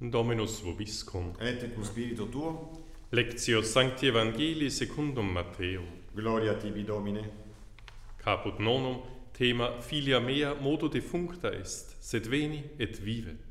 Dominus vobiscum. Et cum spiritu tuo. Lectio Sancti Evangelii secundum Matteum. Gloria tibi, Domine. Caput nonum, thema filia mea modo defuncta est, sed veni et vivet.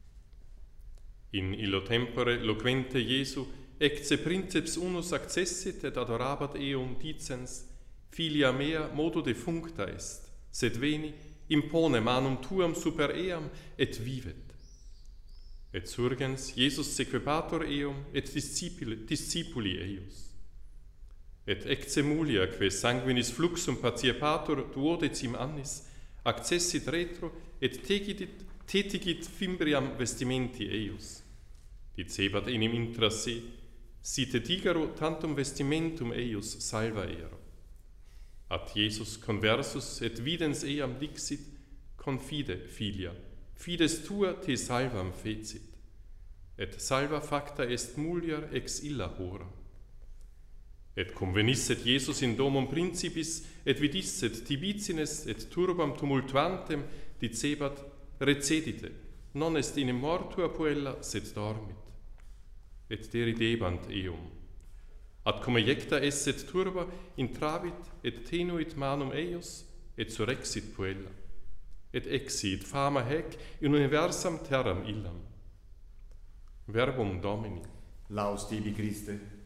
In illo tempore loquente Iesu, ecce princeps unus accessit et adorabat eum dicens, filia mea modo defuncta est, sed veni, impone manum tuam super eam et vivet. Et surgens Iesus sequebatur eum et discipuli eius. Et ecce mulia, que sanguinis fluxum patiepatur duodecim annis, accessit retro et tetigit fimbriam vestimenti eius. Dicebat enim intra se, si tetigaro tantum vestimentum eius salvaero. Ad Iesus conversus et videns eam dixit, confide, filia, fides tua te salvam fecit. Et salva facta est mulier ex illa hora. Et convenisset Iesus in domum principis, et vidisset tibicines et turbam tumultuantem, dicebat, recedite, non est in mortua puella, sed dormit. Et deridebant eum. Ad cum ejecta esset turba, intravit, et tenuit manum eius, et surrexit puella. Et exit fama hec in universam terram illam. Verbum Domini. Laus tibi, Christe.